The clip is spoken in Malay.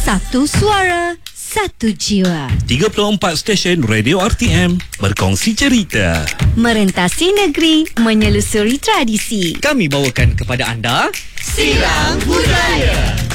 Satu suara, satu jiwa. 34 stesen radio RTM berkongsi cerita. Merentasi negeri, menyelusuri tradisi. Kami bawakan kepada anda Silang Budaya.